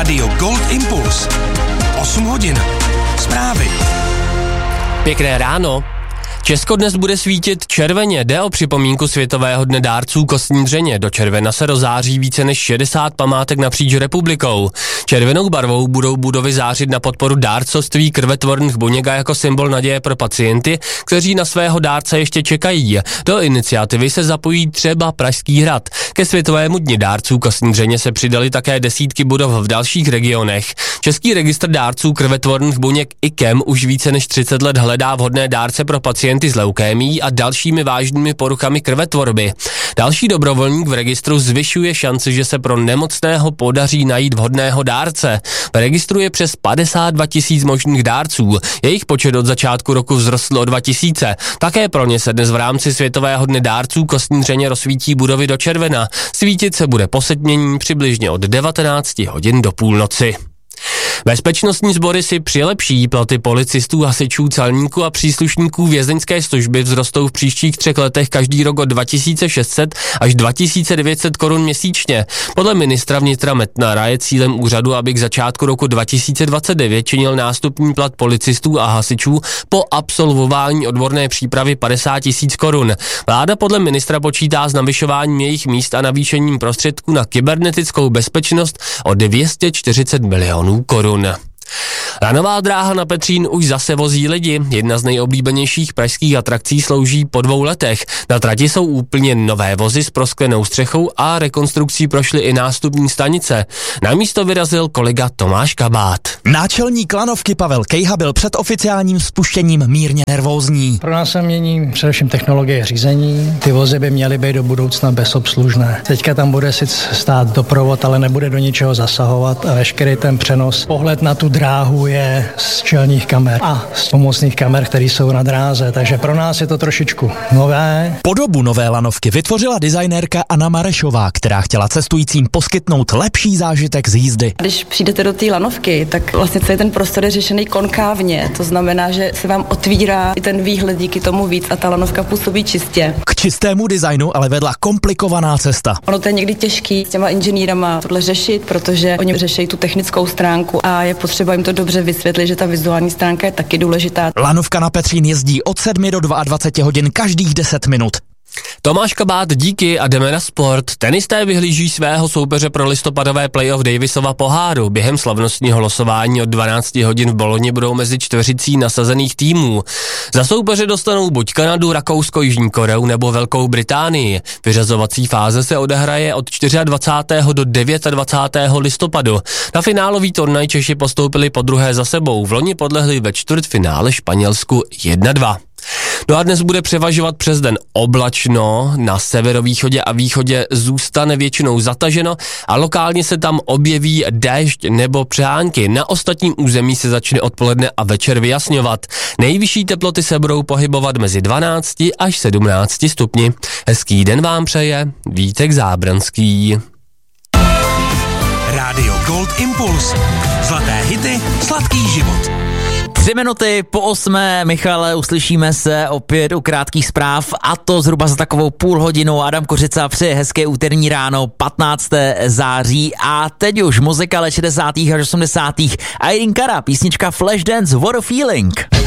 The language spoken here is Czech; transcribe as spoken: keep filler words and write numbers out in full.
Rádio Gold Impuls. osm hodin. Zprávy. Pěkné ráno. Česko dnes bude svítit červeně, jde o připomínku Světového dne dárců kostní dřeně. Do červena se rozáří více než šedesát památek napříč republikou. Červenou barvou budou budovy zářit na podporu dárcovství krvetvorných buněk a jako symbol naděje pro pacienty, kteří na svého dárce ještě čekají. Do iniciativy se zapojí třeba Pražský hrad. Ke Světovému dni dárců kostní dřeně se přidali také desítky budov v dalších regionech. Český registr dárců krvetvorných buněk I K E M už více než třicet let hledá vhodné dárce pro pacienty s leukémií a dalšími vážnými poruchami krvetvorby. Další dobrovolník v registru zvyšuje šanci, že se pro nemocného podaří najít vhodného dárce. V registru je přes padesát dva tisíc možných dárců. Jejich počet od začátku roku vzrostl o dva tisíce. Také pro ně se dnes v rámci Světového dne dárců kostní dřeně rozsvítí budovy do červena. Svítit se bude po setmění přibližně od devatenácti hodin do půlnoci. Bezpečnostní sbory si přilepší, platy policistů, hasičů, celníků a příslušníků vězeňské služby vzrostou v příštích třech letech každý rok o dva tisíce šest set až dva tisíce devět set korun měsíčně. Podle ministra vnitra Metnara je cílem úřadu, aby k začátku roku dva tisíce dvacet devět činil nástupní plat policistů a hasičů po absolvování odborné přípravy padesát tisíc korun. Vláda podle ministra počítá s navyšováním jejich míst a navýšením prostředků na kybernetickou bezpečnost o dvě stě čtyřicet milionů korun. Lanová dráha na Petřín už zase vozí lidi. Jedna z nejoblíbenějších pražských atrakcí slouží po dvou letech. Na trati jsou úplně nové vozy s prosklenou střechou a rekonstrukcí prošly i nástupní stanice. Na místo vyrazil kolega Tomáš Kabát. Náčelník lanovky Pavel Kejha byl před oficiálním spuštěním mírně nervózní. Pro nás se mění především technologie řízení. Ty vozy by měly být do budoucna bezobslužné. Teďka tam bude sice stát doprovod, ale nebude do ničeho zasahovat a veškerý ten přenos, pohled na tu dráhu je z čelních kamer a z pomocných kamer, které jsou na dráze, takže pro nás je to trošičku nové. Podobu nové lanovky vytvořila designérka Anna Marešová, která chtěla cestujícím poskytnout lepší zážitek z jízdy. Když přijdete do té lanovky, tak vlastně celý ten prostor je řešený konkávně, to znamená, že se vám otvírá i ten výhled díky tomu víc a ta lanovka působí čistě. K čistému designu ale vedla komplikovaná cesta. Ono to je někdy těžký s těma inženýrama tohle řešit, protože oni řeší tu technickou stránku a je potřeba jim to dobře vysvětlit, že ta vizuální stránka je taky důležitá. Lanovka na Petřín jezdí od sedmi do dvaceti dvou hodin každých deset minut. Tomáš Kabát, díky a jdeme na sport. Tenisté vyhlíží svého soupeře pro listopadové playoff Davisova poháru. Během slavnostního losování od dvanácti hodin v Boloni budou mezi čtveřicí nasazených týmů. Za soupeře dostanou buď Kanadu, Rakousko, Jižní Koreu nebo Velkou Británii. Vyřazovací fáze se odehraje od dvacátého čtvrtého do dvacátého devátého listopadu. Na finálový turnaj Češi postoupili po druhé za sebou. V loni podlehli ve čtvrtfinále Španělsku jedna dva. No a dnes bude převažovat přes den oblačno, na severovýchodě a východě zůstane většinou zataženo a lokálně se tam objeví déšť nebo přehánky. Na ostatním území se začne odpoledne a večer vyjasňovat. Nejvyšší teploty se budou pohybovat mezi dvanácti až sedmnácti stupni. Hezký den vám přeje Vítek Zábranský. Rádio Gold Impuls. Zlaté hity, sladký život. Tři minuty po osmé, Michale, uslyšíme se opět u krátkých zpráv a to zhruba za takovou půl hodinu. Adam Kořica, přeje hezké úterní ráno, patnáctého září a teď už muzika let šedesátých až osmdesátých. Irene Cara, písnička Flashdance, What a Feeling.